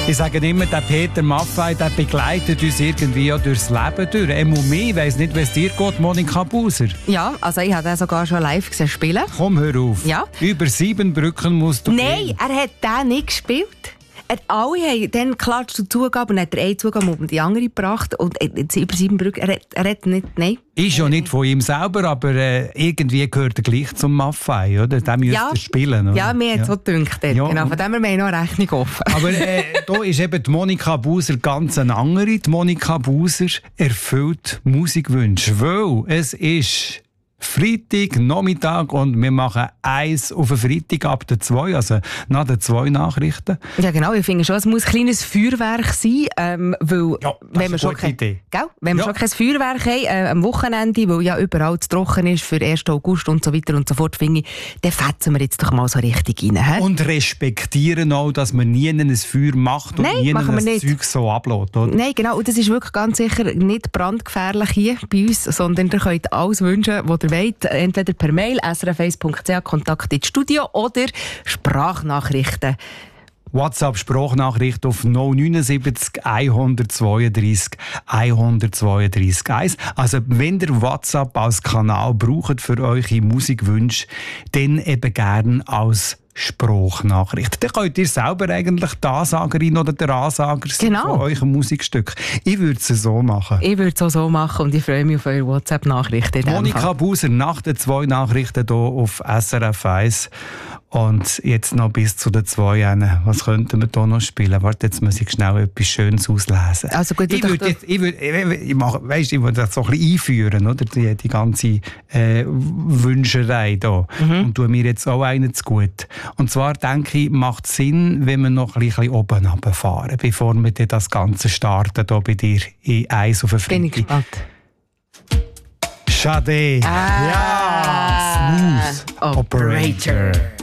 Ich sage immer, der Peter Maffay, der begleitet uns irgendwie ja durchs Leben durch. Ich weiss nicht, wie es dir geht, Monika Buser. Ja, also ich habe den sogar schon live gesehen spielen. Komm, hör auf. Ja. Über 7 Brücken musst du Nein, gehen. er hat den nicht gespielt. Alle haben dann klatscht und Zugabe und hat er eine Zugabe und die andere gebracht. Und jetzt über 7 Brücken, er hat nicht, nein. Ist ja nicht von ihm selber, aber irgendwie gehört er gleich zum Maffay, oder? Der müsste er spielen, oder? Ja, mir hat es so gedacht. Ja. Genau, von dem her haben wir noch eine Rechnung offen. Aber da ist eben die Monika Buser ganz eine andere. Die Monika Buser erfüllt Musikwünsche, weil es ist Freitag, Nachmittag und wir machen eins auf den Freitag ab der 2, also nach den 2 Nachrichten. Ja genau, ich finde schon, es muss ein kleines Feuerwerk sein, weil Ja, wenn wir schon kein Feuerwerk haben, am Wochenende, weil ja überall zu trocken ist für 1. August und so weiter und so fort, finde ich, dann fetzen wir jetzt doch mal so richtig rein. He? Und respektieren auch, dass man nie ein Feuer macht und nie ein Zeug so ablässt, oder? Nein, genau, und das ist wirklich ganz sicher nicht brandgefährlich hier bei uns, sondern ihr könnt alles wünschen, was ihr wollt, entweder per Mail, srf1.ch, Kontakt ins Studio oder Sprachnachrichten. WhatsApp-Sprachnachricht auf 079 132 132 1. Also wenn ihr WhatsApp als Kanal braucht für eure Musikwünsche, dann eben gerne als Sprachnachricht. Dann könnt ihr selber eigentlich die Ansagerin oder der Ansager sein von eurem Musikstück. Ich würde es so machen. Ich würde es auch so machen und ich freue mich auf eure WhatsApp-Nachrichten. Monika Buser nach den 2 Nachrichten hier auf SRF 1. Und jetzt noch bis zu den 2. Was könnten wir hier noch spielen? Warte, jetzt muss ich schnell etwas Schönes auslesen. Also gut, ich würde das so ein bisschen einführen, oder? Die ganze Wünscherei hier. Und tue mir jetzt auch einen zu gut. Und zwar denke ich, macht es Sinn, wenn wir noch ein bisschen oben runterfahren, bevor wir das Ganze starten hier bei dir in Eis auf den Freitag. Bin ich gespannt. Sade. Ja, Smooth Operator.